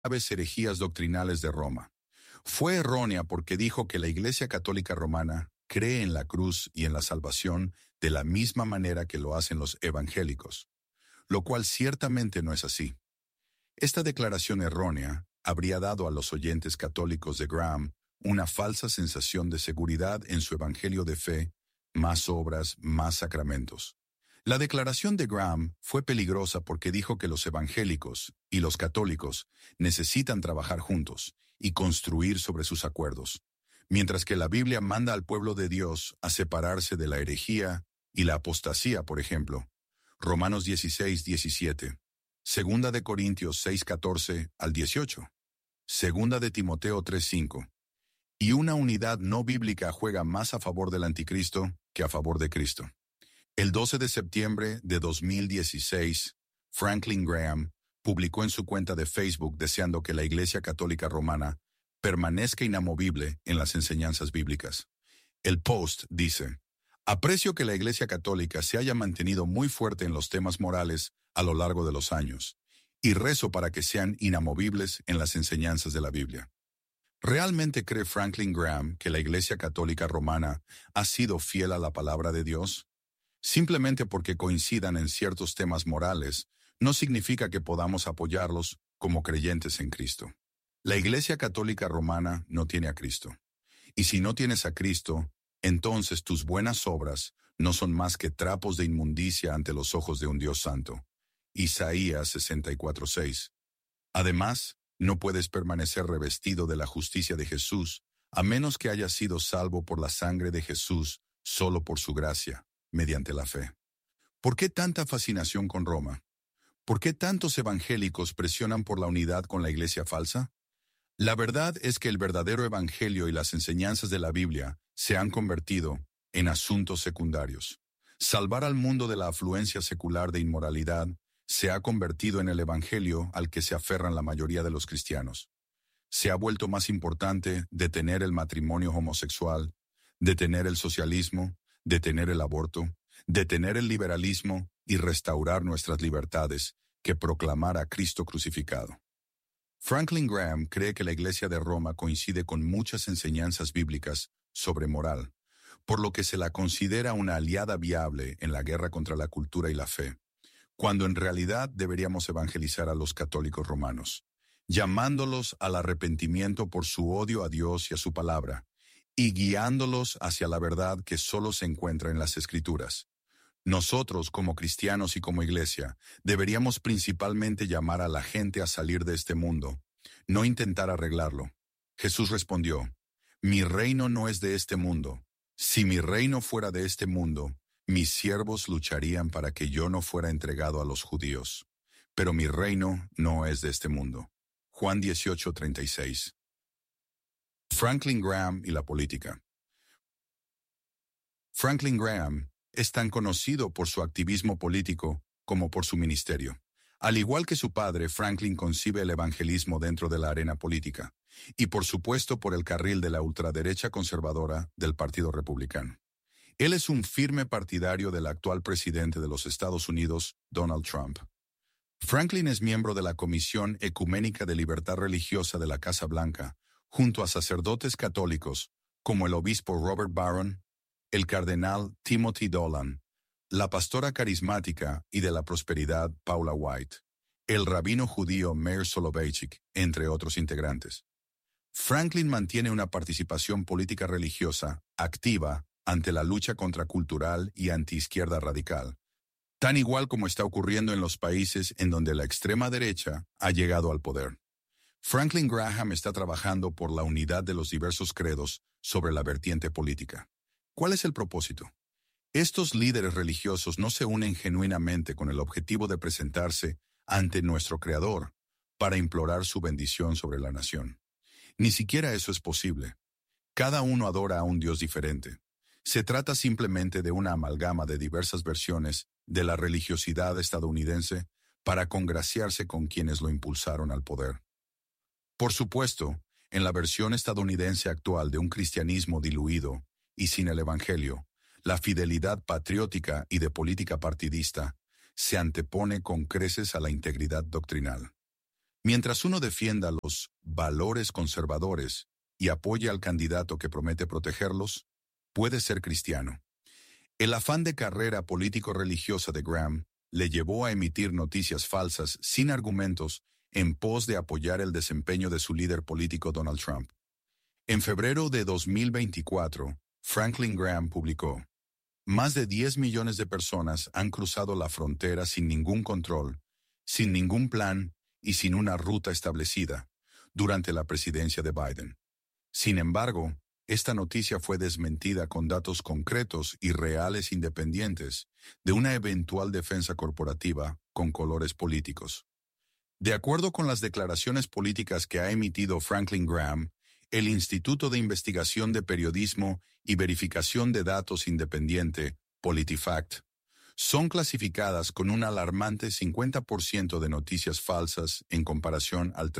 graves herejías doctrinales de Roma. Fue errónea porque dijo que la Iglesia Católica Romana cree en la cruz y en la salvación de la misma manera que lo hacen los evangélicos, lo cual ciertamente no es así. Esta declaración errónea habría dado a los oyentes católicos de Graham una falsa sensación de seguridad en su evangelio de fe, más obras, más sacramentos. La declaración de Graham fue peligrosa porque dijo que los evangélicos y los católicos necesitan trabajar juntos y construir sobre sus acuerdos, mientras que la Biblia manda al pueblo de Dios a separarse de la herejía y la apostasía, por ejemplo. Romanos 16:17, Segunda de Corintios 6:14 al 18, Segunda de Timoteo 3:5. Y una unidad no bíblica juega más a favor del anticristo que a favor de Cristo. El 12 de septiembre de 2016, Franklin Graham publicó en su cuenta de Facebook deseando que la Iglesia Católica Romana permanezca inamovible en las enseñanzas bíblicas. El post dice: aprecio que la Iglesia Católica se haya mantenido muy fuerte en los temas morales a lo largo de los años, y rezo para que sean inamovibles en las enseñanzas de la Biblia. ¿Realmente cree Franklin Graham que la Iglesia Católica Romana ha sido fiel a la palabra de Dios? Simplemente porque coincidan en ciertos temas morales, no significa que podamos apoyarlos como creyentes en Cristo. La Iglesia Católica Romana no tiene a Cristo. Y si no tienes a Cristo, entonces tus buenas obras no son más que trapos de inmundicia ante los ojos de un Dios santo. Isaías 64:6. Además, no puedes permanecer revestido de la justicia de Jesús, a menos que hayas sido salvo por la sangre de Jesús, solo por su gracia, mediante la fe. ¿Por qué tanta fascinación con Roma? ¿Por qué tantos evangélicos presionan por la unidad con la iglesia falsa? La verdad es que el verdadero evangelio y las enseñanzas de la Biblia se han convertido en asuntos secundarios. Salvar al mundo de la afluencia secular de inmoralidad se ha convertido en el evangelio al que se aferran la mayoría de los cristianos. Se ha vuelto más importante detener el matrimonio homosexual, detener el socialismo, detener el aborto, detener el liberalismo y restaurar nuestras libertades que proclamar a Cristo crucificado. Franklin Graham cree que la Iglesia de Roma coincide con muchas enseñanzas bíblicas sobre moral, por lo que se la considera una aliada viable en la guerra contra la cultura y la fe, cuando en realidad deberíamos evangelizar a los católicos romanos, llamándolos al arrepentimiento por su odio a Dios y a su palabra, y guiándolos hacia la verdad que solo se encuentra en las Escrituras. Nosotros, como cristianos y como iglesia, deberíamos principalmente llamar a la gente a salir de este mundo, no intentar arreglarlo. Jesús respondió: mi reino no es de este mundo. Si mi reino fuera de este mundo, mis siervos lucharían para que yo no fuera entregado a los judíos. Pero mi reino no es de este mundo. Juan 18:36. Franklin Graham y la política. Franklin Graham es tan conocido por su activismo político como por su ministerio. Al igual que su padre, Franklin concibe el evangelismo dentro de la arena política, y por supuesto por el carril de la ultraderecha conservadora del Partido Republicano. Él es un firme partidario del actual presidente de los Estados Unidos, Donald Trump. Franklin es miembro de la Comisión Ecuménica de Libertad Religiosa de la Casa Blanca, junto a sacerdotes católicos como el obispo Robert Barron, el cardenal Timothy Dolan, la pastora carismática y de la prosperidad Paula White, el rabino judío Meir Soloveichik, entre otros integrantes. Franklin mantiene una participación política religiosa activa ante la lucha contracultural y antiizquierda radical, tan igual como está ocurriendo en los países en donde la extrema derecha ha llegado al poder. Franklin Graham está trabajando por la unidad de los diversos credos sobre la vertiente política. ¿Cuál es el propósito? Estos líderes religiosos no se unen genuinamente con el objetivo de presentarse ante nuestro Creador para implorar su bendición sobre la nación. Ni siquiera eso es posible. Cada uno adora a un Dios diferente. Se trata simplemente de una amalgama de diversas versiones de la religiosidad estadounidense para congraciarse con quienes lo impulsaron al poder. Por supuesto, en la versión estadounidense actual de un cristianismo diluido y sin el Evangelio, la fidelidad patriótica y de política partidista se antepone con creces a la integridad doctrinal. Mientras uno defienda los valores conservadores y apoye al candidato que promete protegerlos, puede ser cristiano. El afán de carrera político-religiosa de Graham le llevó a emitir noticias falsas sin argumentos en pos de apoyar el desempeño de su líder político Donald Trump. En febrero de 2024, Franklin Graham publicó: "Más de 10 millones de personas han cruzado la frontera sin ningún control, sin ningún plan y sin una ruta establecida durante la presidencia de Biden. Sin embargo, esta noticia fue desmentida con datos concretos y reales independientes de una eventual defensa corporativa con colores políticos". De acuerdo con las declaraciones políticas que ha emitido Franklin Graham, el Instituto de Investigación de Periodismo y Verificación de Datos Independiente, PolitiFact, son clasificadas con un alarmante 50% de noticias falsas en comparación al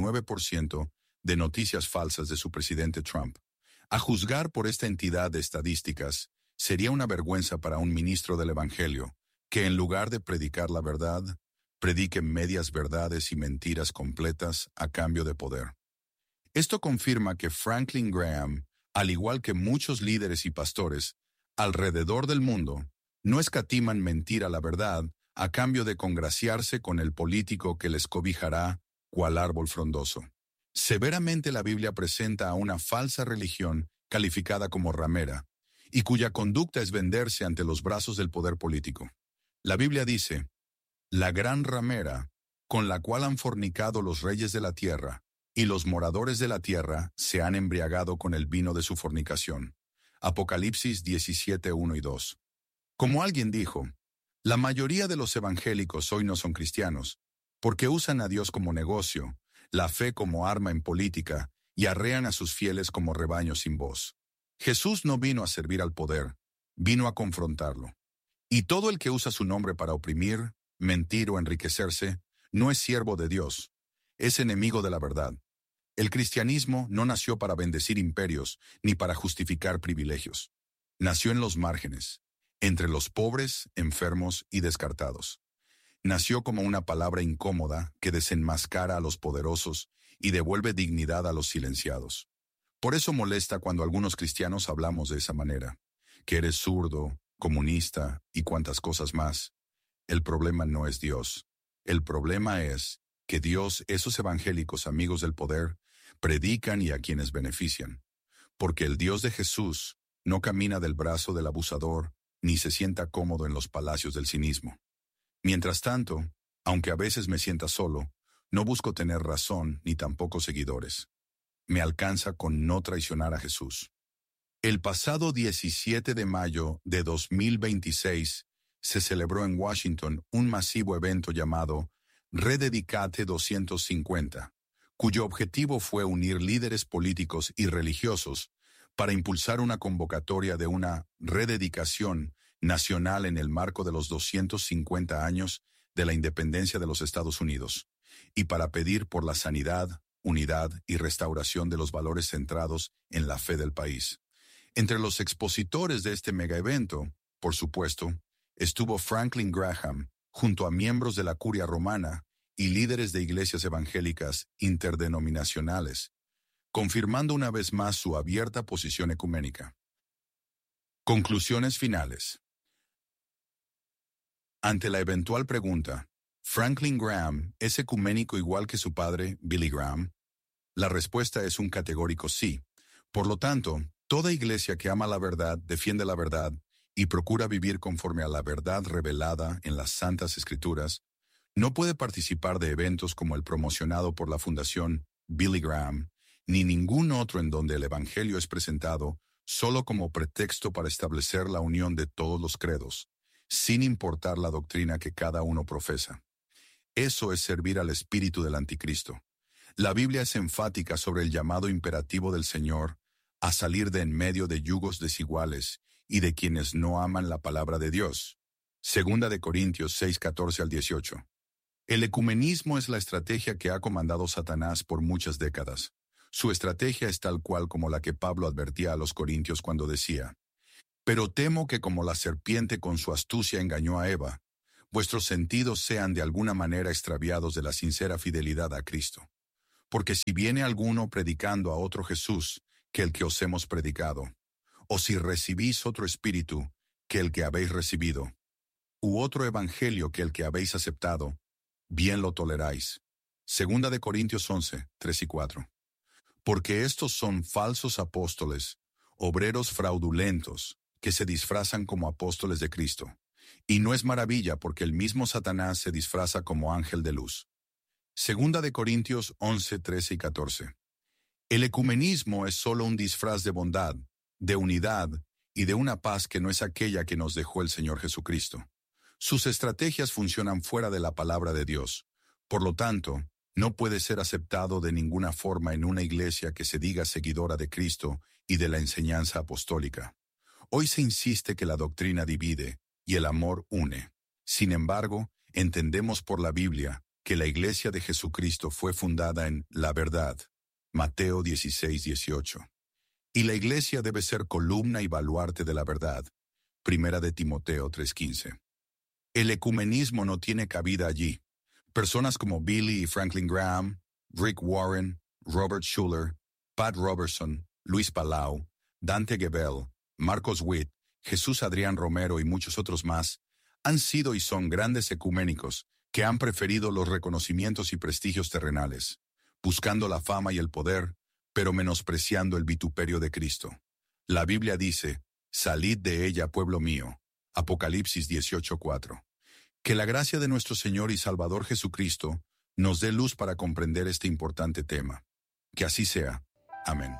39% de noticias falsas de su presidente Trump. A juzgar por esta entidad de estadísticas, sería una vergüenza para un ministro del Evangelio que, en lugar de predicar la verdad, predique medias verdades y mentiras completas a cambio de poder. Esto confirma que Franklin Graham, al igual que muchos líderes y pastores alrededor del mundo, no escatiman mentir a la verdad a cambio de congraciarse con el político que les cobijará cual árbol frondoso. Severamente la Biblia presenta a una falsa religión calificada como ramera, y cuya conducta es venderse ante los brazos del poder político. La Biblia dice: "La gran ramera, con la cual han fornicado los reyes de la tierra, y los moradores de la tierra se han embriagado con el vino de su fornicación". Apocalipsis 17, 1 y 2. Como alguien dijo, la mayoría de los evangélicos hoy no son cristianos, porque usan a Dios como negocio, la fe como arma en política, y arrean a sus fieles como rebaños sin voz. Jesús no vino a servir al poder, vino a confrontarlo. Y todo el que usa su nombre para oprimir, mentir o enriquecerse, no es siervo de Dios, es enemigo de la verdad. El cristianismo no nació para bendecir imperios ni para justificar privilegios. Nació en los márgenes, entre los pobres, enfermos y descartados. Nació como una palabra incómoda que desenmascara a los poderosos y devuelve dignidad a los silenciados. Por eso molesta cuando algunos cristianos hablamos de esa manera, que eres zurdo, comunista y cuantas cosas más. El problema no es Dios. El problema es que Dios, esos evangélicos amigos del poder, predican y a quienes benefician. Porque el Dios de Jesús no camina del brazo del abusador, ni se sienta cómodo en los palacios del cinismo. Mientras tanto, aunque a veces me sienta solo, no busco tener razón ni tampoco seguidores. Me alcanza con no traicionar a Jesús. El pasado 17 de mayo de 2026 se celebró en Washington un masivo evento llamado Rededicate 250, cuyo objetivo fue unir líderes políticos y religiosos para impulsar una convocatoria de una rededicación nacional en el marco de los 250 años de la independencia de los Estados Unidos, y para pedir por la sanidad, unidad y restauración de los valores centrados en la fe del país. Entre los expositores de este megaevento, por supuesto, estuvo Franklin Graham, junto a miembros de la Curia Romana y líderes de iglesias evangélicas interdenominacionales, confirmando una vez más su abierta posición ecuménica. Conclusiones finales. Ante la eventual pregunta, ¿Franklin Graham es ecuménico igual que su padre, Billy Graham? La respuesta es un categórico sí. Por lo tanto, toda iglesia que ama la verdad, defiende la verdad y procura vivir conforme a la verdad revelada en las Santas Escrituras, no puede participar de eventos como el promocionado por la Fundación Billy Graham, ni ningún otro en donde el Evangelio es presentado solo como pretexto para establecer la unión de todos los credos, sin importar la doctrina que cada uno profesa. Eso es servir al espíritu del anticristo. La Biblia es enfática sobre el llamado imperativo del Señor a salir de en medio de yugos desiguales y de quienes no aman la palabra de Dios. 2 Corintios 6, 14 al 18. El ecumenismo es la estrategia que ha comandado Satanás por muchas décadas. Su estrategia es tal cual como la que Pablo advertía a los corintios cuando decía: "Pero temo que como la serpiente con su astucia engañó a Eva, vuestros sentidos sean de alguna manera extraviados de la sincera fidelidad a Cristo. Porque si viene alguno predicando a otro Jesús que el que os hemos predicado, o si recibís otro espíritu que el que habéis recibido, u otro evangelio que el que habéis aceptado, bien lo toleráis. 2 Corintios 11, 3 y 4. Porque estos son falsos apóstoles, obreros fraudulentos, que se disfrazan como apóstoles de Cristo. Y no es maravilla porque el mismo Satanás se disfraza como ángel de luz. 2 Corintios 11, 13 y 14. El ecumenismo es solo un disfraz de bondad, de unidad y de una paz que no es aquella que nos dejó el Señor Jesucristo. Sus estrategias funcionan fuera de la palabra de Dios. Por lo tanto, no puede ser aceptado de ninguna forma en una iglesia que se diga seguidora de Cristo y de la enseñanza apostólica. Hoy se insiste que la doctrina divide y el amor une. Sin embargo, entendemos por la Biblia que la iglesia de Jesucristo fue fundada en la verdad. Mateo 16, 18. Y la iglesia debe ser columna y baluarte de la verdad. 1 Timoteo 3:15. El ecumenismo no tiene cabida allí. Personas como Billy y Franklin Graham, Rick Warren, Robert Schuller, Pat Robertson, Luis Palau, Dante Gebel, Marcos Witt, Jesús Adrián Romero y muchos otros más, han sido y son grandes ecuménicos que han preferido los reconocimientos y prestigios terrenales, buscando la fama y el poder, pero menospreciando el vituperio de Cristo. La Biblia dice, «Salid de ella, pueblo mío». Apocalipsis 18:4. Que la gracia de nuestro Señor y Salvador Jesucristo nos dé luz para comprender este importante tema. Que así sea. Amén.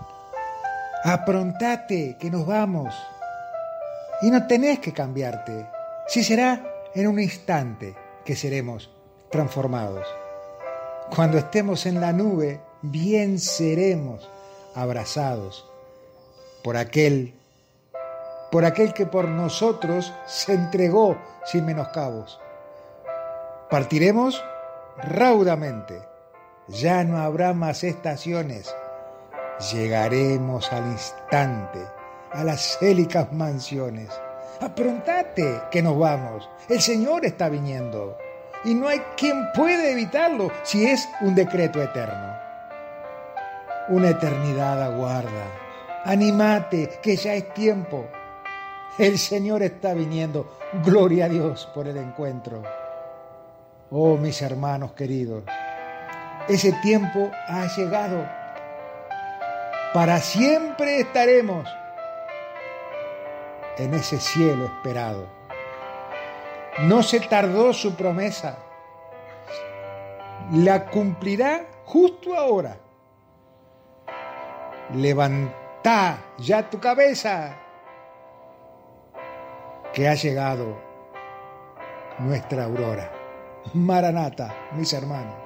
Aprontate, que nos vamos. Y no tenés que cambiarte. Si será en un instante que seremos transformados. Cuando estemos en la nube, bien seremos abrazados por aquel que por nosotros se entregó sin menoscabos. Partiremos raudamente. Ya no habrá más estaciones. Llegaremos al instante a las célicas mansiones. Aprontate, que nos vamos. El Señor está viniendo. Y no hay quien pueda evitarlo si es un decreto eterno. Una eternidad aguarda. Anímate, que ya es tiempo. El Señor está viniendo. Gloria a Dios por el encuentro. Oh, mis hermanos queridos, ese tiempo ha llegado. Para siempre estaremos en ese cielo esperado. No se tardó su promesa. La cumplirá justo ahora. Levantá ya tu cabeza, que ha llegado nuestra aurora. Maranata, mis hermanos.